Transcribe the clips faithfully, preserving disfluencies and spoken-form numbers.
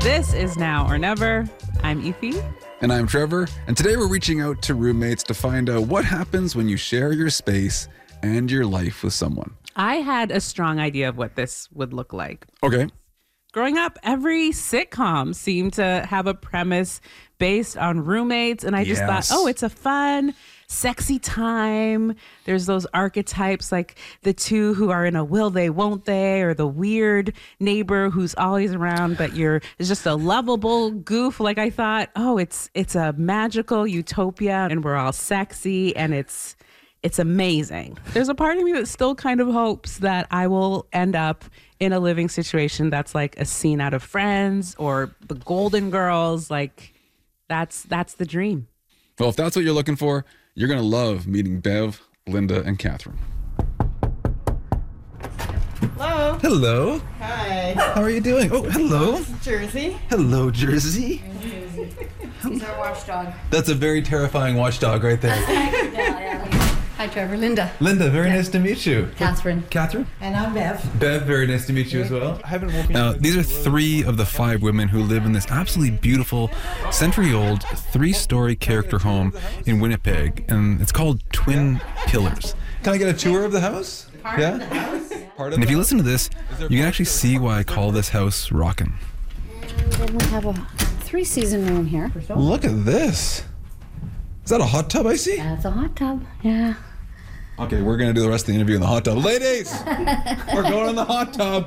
This is Now or Never. I'm Efi. And I'm Trevor. And today we're reaching out to roommates to find out what happens when you share your space and your life with someone. I had a strong idea of what this would look like. Okay. Growing up, every sitcom seemed to have a premise based on roommates. And I just Yes. thought, oh, it's a fun, sexy time. There's those archetypes like the two who are in a will they, won't they, or the weird neighbor who's always around, but you're it's just a lovable goof. Like I thought, oh, it's it's a magical utopia and we're all sexy and it's it's amazing. There's a part of me that still kind of hopes that I will end up in a living situation that's like a scene out of Friends or The Golden Girls. Like that's that's the dream. Well, if that's what you're looking for, you're going to love meeting Bev, Linda, and Catherine. Hello. Hello. Hi. How are you doing? Oh, hello. This is Jersey. Hello, Jersey. He's our watchdog. That's a very terrifying watchdog right there. Yeah, yeah. Hi, Trevor. Linda. Linda, very nice to meet you. Catherine. Catherine? And I'm Bev. Bev, very nice to meet you as well. I haven't woken Now, up. these are three of the five women who live in this absolutely beautiful, century-old, three-story character home in Winnipeg, and it's called Twin Pillars. Can I get a tour of the house? Part yeah? of the house. Part of And if the you house? listen to this, you can actually see why I call this house rockin'. And then we have a three-season room here. Look at this. Is that a hot tub I see? That's a hot tub. Yeah. Okay, we're going to do the rest of the interview in the hot tub. Ladies, we're going in the hot tub.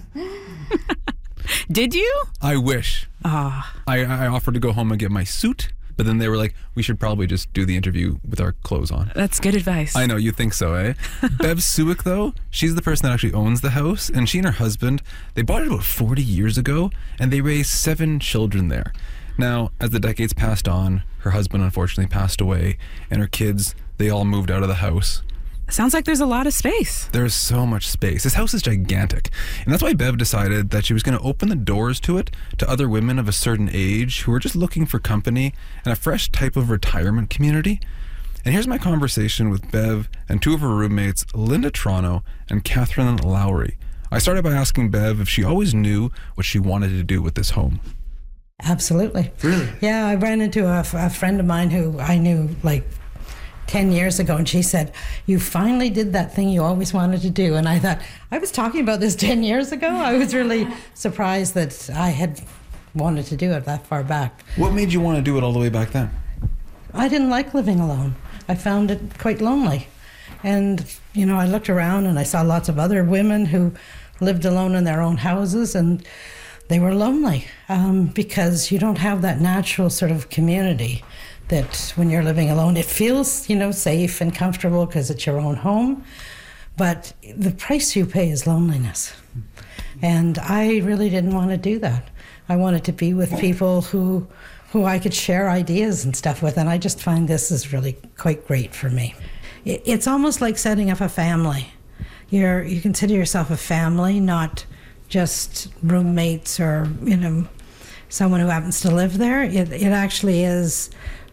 Did you? I wish. Ah. I, I offered to go home and get my suit, but then they were like, we should probably just do the interview with our clothes on. That's good advice. I know, you think so, eh? Bev Suick, though, she's the person that actually owns the house, and she and her husband, they bought it about forty years ago, and they raised seven children there. Now, as the decades passed on, her husband unfortunately passed away, and her kids, they all moved out of the house. Sounds like there's a lot of space. There's so much space. This house is gigantic. And that's why Bev decided that she was going to open the doors to it to other women of a certain age who are just looking for company and a fresh type of retirement community. And here's my conversation with Bev and two of her roommates, Linda Toronto and Catherine Lowry. I started by asking Bev if she always knew what she wanted to do with this home. Absolutely. Really? Yeah, I ran into a, a friend of mine who I knew like ten years ago, and she said, you finally did that thing you always wanted to do. And I thought, I was talking about this ten years ago. I was really surprised that I had wanted to do it that far back. What made you want to do it all the way back then? I didn't like living alone. I found it quite lonely. And, you know, I looked around and I saw lots of other women who lived alone in their own houses, and they were lonely um, because you don't have that natural sort of community that when you're living alone, it feels, you know, safe and comfortable because it's your own home. But the price you pay is loneliness. And I really didn't want to do that. I wanted to be with people who who I could share ideas and stuff with. And I just find this is really quite great for me. It, it's almost like setting up a family. You're, you consider yourself a family, not just roommates or, you know, someone who happens to live there. It, it actually is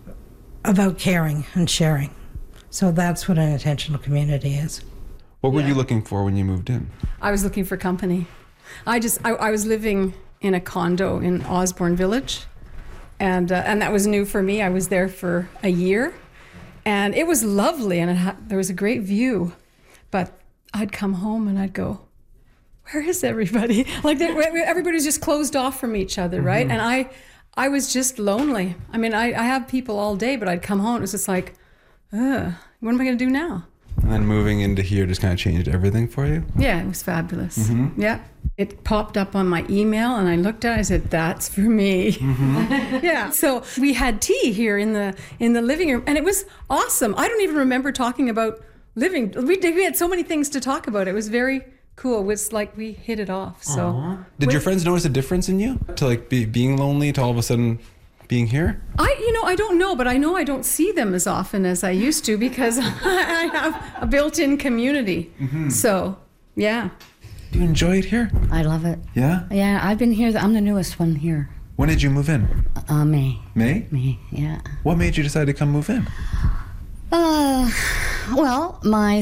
about caring and sharing. So that's what an intentional community is. What were you looking for when you moved in? I was looking for company. I just I, I was living in a condo in Osborne Village, and uh, and that was new for me. I was there for a year, and it was lovely, and it ha- there was a great view. But I'd come home and I'd go, where is everybody? Like they, everybody's just closed off from each other, right? Mm-hmm. And I I was just lonely. I mean, I, I have people all day, but I'd come home. It was just like, ugh, what am I going to do now? And then moving into here just kind of changed everything for you? Yeah, it was fabulous. Mm-hmm. Yeah. It popped up on my email and I looked at it, I said, that's for me. Mm-hmm. Yeah. So we had tea here in the in the living room, and it was awesome. I don't even remember talking about living. We, did, we had so many things to talk about. It was very cool. It was like we hit it off. So uh-huh. Did your friends notice a difference in you? To like be, being lonely to all of a sudden being here? I, you know, I don't know, but I know I don't see them as often as I used to because I have a built-in community. Mm-hmm. So, yeah. Do you enjoy it here? I love it. Yeah? Yeah, I've been here. I'm the newest one here. When did you move in? Uh, May. May? May, yeah. What made you decide to come move in? Uh, well, my